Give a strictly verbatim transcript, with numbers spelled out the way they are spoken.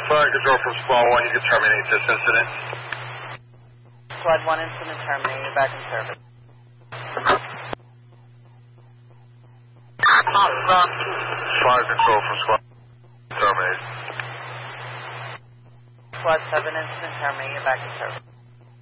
Fire control from Squad one, you can terminate this incident. Squad one incident terminated, you're back in service. Fire control from Squad terminated. Squad seven incident terminated, you're back in service.